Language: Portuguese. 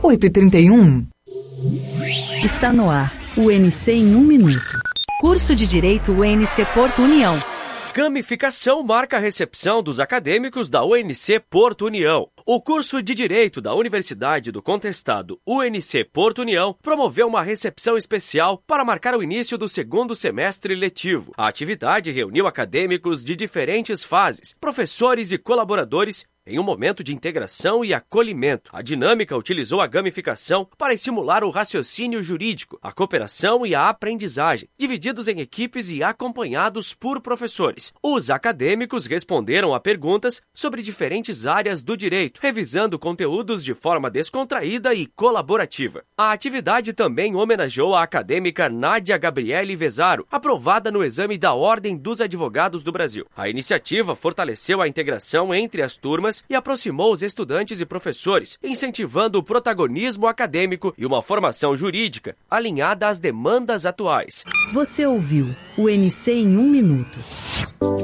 8h31. Está no ar, o UNC em 1 minuto. Curso de Direito UNC Porto União. Gamificação marca a recepção dos acadêmicos da UNC Porto União. O curso de Direito da Universidade do Contestado UNC Porto União promoveu uma recepção especial para marcar o início do segundo semestre letivo. A atividade reuniu acadêmicos de diferentes fases, professores e colaboradores, em um momento de integração e acolhimento. A dinâmica utilizou a gamificação para estimular o raciocínio jurídico, a cooperação e a aprendizagem, divididos em equipes e acompanhados por professores. Os acadêmicos responderam a perguntas sobre diferentes áreas do direito, revisando conteúdos de forma descontraída e colaborativa. A atividade também homenageou a acadêmica Nádia Gabriele Vezaro, aprovada no exame da Ordem dos Advogados do Brasil. A iniciativa fortaleceu a integração entre as turmas e aproximou os estudantes e professores, incentivando o protagonismo acadêmico e uma formação jurídica alinhada às demandas atuais. Você ouviu o UNC em 1 minuto.